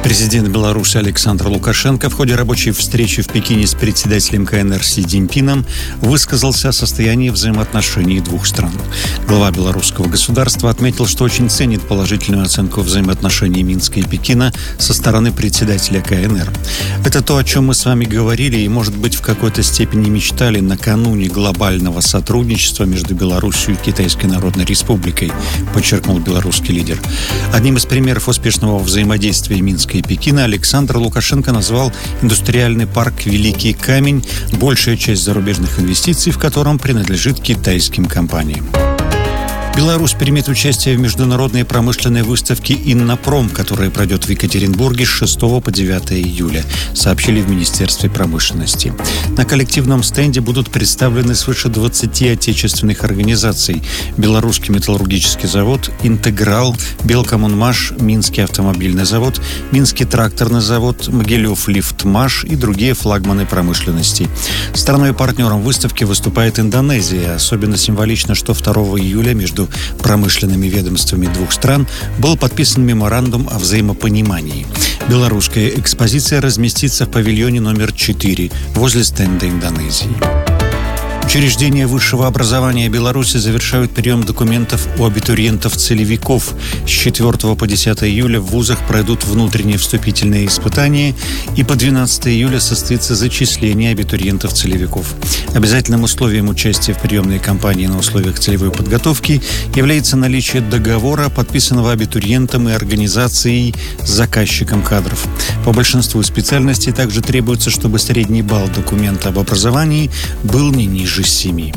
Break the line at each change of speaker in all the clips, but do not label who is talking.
Президент Беларуси Александр Лукашенко в ходе рабочей встречи в Пекине с председателем КНР Си Цзиньпином высказался о состоянии взаимоотношений двух стран. Глава белорусского государства отметил, что очень ценит положительную оценку взаимоотношений Минска и Пекина со стороны председателя КНР. Это то, о чем мы с вами говорили и, может быть, в какой-то степени мечтали накануне глобального сотрудничества между Беларусью и Китайской Народной Республикой, подчеркнул белорусский лидер. Одним из примеров успешного взаимодействия Минска и Пекина Александр Лукашенко назвал индустриальный парк «Великий камень», большая часть зарубежных инвестиций в котором принадлежит китайским компаниям. Беларусь примет участие в международной промышленной выставке «Иннопром», которая пройдет в Екатеринбурге с 6 по 9 июля, сообщили в Министерстве промышленности. На коллективном стенде будут представлены свыше 20 отечественных организаций: Белорусский металлургический завод, «Интеграл», Белкоммунмаш, Минский автомобильный завод, Минский тракторный завод, Могилев Лифтмаш и другие флагманы промышленности. Страной-партнером выставки выступает Индонезия. Особенно символично, что 2 июля между промышленными ведомствами двух стран был подписан меморандум о взаимопонимании. Белорусская экспозиция разместится в павильоне номер 4 возле стенда Индонезии. Учреждения высшего образования Беларуси завершают прием документов у абитуриентов-целевиков. С 4 по 10 июля в вузах пройдут внутренние вступительные испытания, и по 12 июля состоится зачисление абитуриентов-целевиков. Обязательным условием участия в приемной кампании на условиях целевой подготовки является наличие договора, подписанного абитуриентом и организацией с заказчиком кадров. По большинству специальностей также требуется, чтобы средний балл документа об образовании был не ниже 7.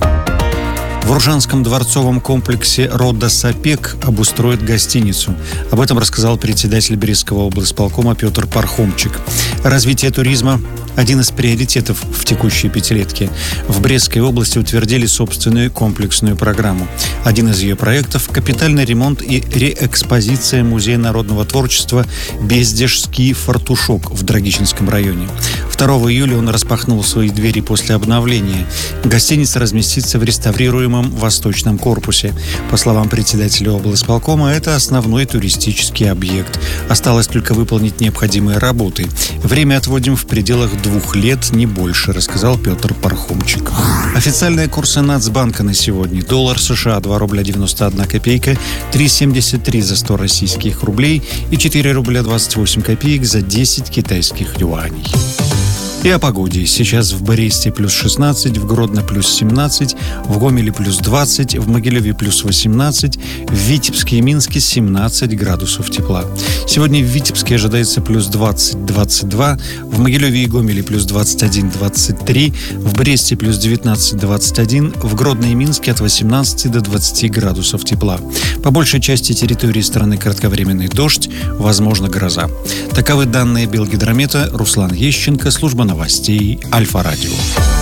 В Ружанском дворцовом комплексе «Родос ОПЕК» обустроят гостиницу. Об этом рассказал председатель Брестского облсполкома Петр Пархомчик. Развитие туризма – один из приоритетов в текущей пятилетке. В Брестской области утвердили собственную комплексную программу. Один из ее проектов – капитальный ремонт и реэкспозиция Музея народного творчества «Бездежский фартушок» в Драгичинском районе. 2 июля он распахнул свои двери после обновления. Гостиница разместится в реставрируемом восточном корпусе. По словам председателя облсполкома, это основной туристический объект. Осталось только выполнить необходимые работы. Время отводим в пределах 2 лет, не больше, рассказал Петр Пархомчик. Официальные курсы Нацбанка на сегодня. Доллар США 2 рубля 91 копейка, 3,73 за 100 российских рублей и 4 рубля 28 копеек за 10 китайских юаней. И о погоде. Сейчас в Бресте плюс 16, в Гродно плюс 17, в Гомеле плюс 20, в Могилеве плюс 18, в Витебске и Минске 17 градусов тепла. Сегодня в Витебске ожидается плюс 20-22, в Могилеве и Гомеле плюс 21-23, в Бресте плюс 19-21, в Гродно и Минске от 18 до 20 градусов тепла. По большей части территории страны кратковременный дождь, возможно гроза. Таковы данные Белгидромета. Руслан Ещенко, служба новостей Альфа-Радио.